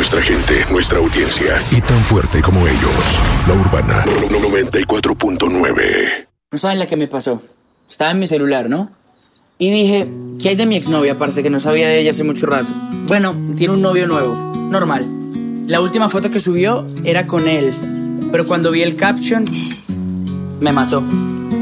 nuestra gente, nuestra audiencia. Y tan fuerte como ellos. La Urbana 94.9. No saben la que me pasó. Estaba en mi celular, ¿no? Y dije, ¿qué hay de mi exnovia, parce? Que no sabía de ella hace mucho rato. Bueno, tiene un novio nuevo. Normal. La última foto que subió era con él. Pero cuando vi el caption, me mató.